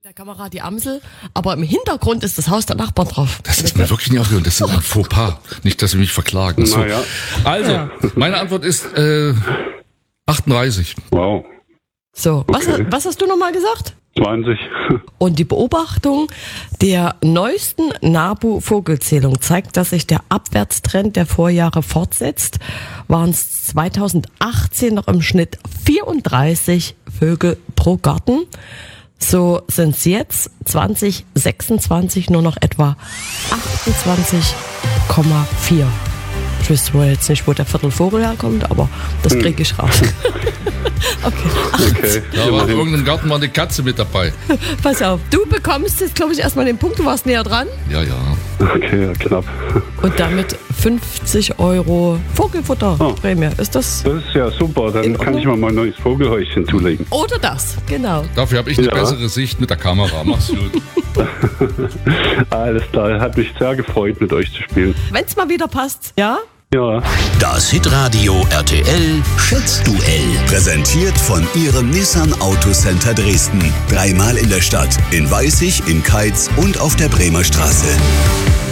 der Kamera die Amsel, aber im Hintergrund ist das Haus der Nachbarn drauf. Das ist mir wirklich nicht aufgehört. Das ist ein Fauxpas. Nicht, dass sie mich verklagen. So. Ja. Also, meine Antwort ist 38. Wow. So, Okay. was hast du nochmal gesagt? 20. Und die Beobachtung der neuesten NABU-Vogelzählung zeigt, dass sich der Abwärtstrend der Vorjahre fortsetzt. Waren es 2018 noch im Schnitt 34 Vögel pro Garten. So sind es jetzt 2026 nur noch etwa 28,4. Ich wüsste wohl jetzt nicht, wo der Viertelvogel herkommt, aber das kriege ich raus. Okay. Da war in irgendeinem Garten war eine Katze mit dabei. Pass auf, du bekommst jetzt, glaube ich, erstmal den Punkt, du warst näher dran. Ja. Okay, ja, knapp. Und damit 50 € Vogelfutterprämie. Ist das? Das ist ja super. Dann In kann Ordnung? ich mal mein neues Vogelhäuschen zulegen. Oder das, genau. Dafür habe ich eine Ja. bessere Sicht mit der Kamera. Mach's gut. Alles klar. Hat mich sehr gefreut, mit euch zu spielen. Wenn es mal wieder passt, ja? Ja. Das Hitradio RTL Schätzduell. Präsentiert von Ihrem Nissan Autocenter Dresden. Dreimal in der Stadt. In Weißig, in Keitz und auf der Bremer Straße.